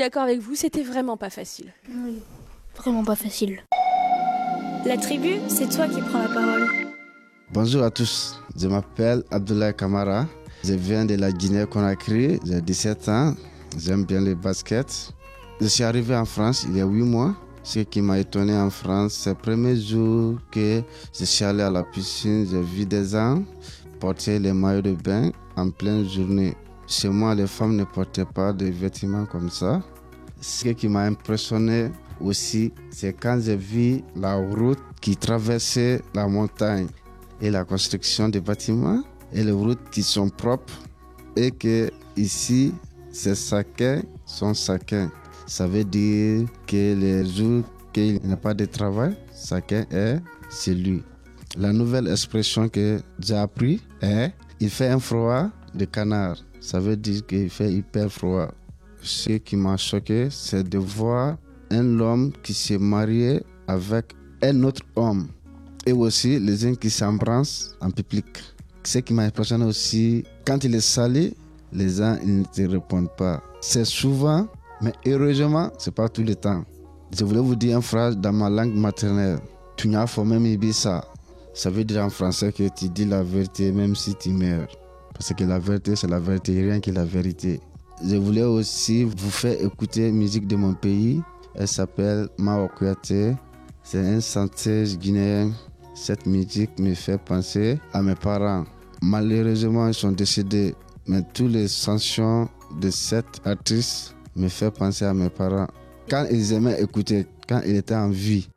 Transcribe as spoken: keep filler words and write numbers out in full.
d'accord avec vous, c'était vraiment pas facile. Oui, vraiment pas facile. La tribu, c'est toi qui prends la parole. Bonjour à tous, je m'appelle Abdoulaye Kamara. Je viens de la Guinée-Conakry, j'ai dix-sept ans, j'aime bien le basket. Je suis arrivé en France il y a huit mois. Ce qui m'a étonné en France, c'est le premier jour que je suis allé à la piscine, j'ai vu des gens porter les maillots de bain en pleine journée. Chez moi, les femmes ne portaient pas de vêtements comme ça. Ce qui m'a impressionné aussi, c'est quand j'ai vu la route qui traversait la montagne et la construction des bâtiments et les routes qui sont propres et que ici, c'est chacun son chacun. Ça veut dire que les jours qu'il n'y a pas de travail, chacun est chez lui. La nouvelle expression que j'ai appris est « il fait un froid de canard ». Ça veut dire qu'il fait hyper froid. Ce qui m'a choqué, c'est de voir un homme qui s'est marié avec un autre homme. Et aussi les gens qui s'embrassent en public. Ce qui m'a impressionné aussi, quand il est salé, les gens ils ne te répondent pas. C'est souvent, mais heureusement, ce n'est pas tout le temps. Je voulais vous dire une phrase dans ma langue maternelle. Tu n'as pas même ibisa. Ça veut dire en français que tu dis la vérité même si tu meurs. Parce que la vérité, c'est la vérité, rien que la vérité. Je voulais aussi vous faire écouter la musique de mon pays. Elle s'appelle Mao Kouyaté. C'est un chanteur guinéen. Cette musique me fait penser à mes parents. Malheureusement, ils sont décédés. Mais toutes les chansons de cette artiste me font penser à mes parents. Quand ils aimaient écouter, quand ils étaient en vie,